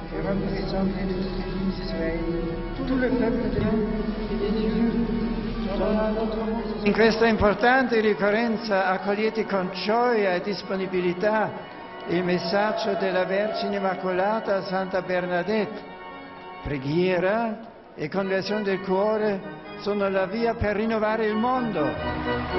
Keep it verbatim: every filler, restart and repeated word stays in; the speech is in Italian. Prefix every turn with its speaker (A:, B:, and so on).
A: et représenter de tous Israël, tout le peuple de Dieu. In questa importante ricorrenza accogliete con gioia e disponibilità il messaggio della Vergine Immacolata Santa Bernadette. Preghiera e conversione del cuore sono la via per rinnovare il mondo.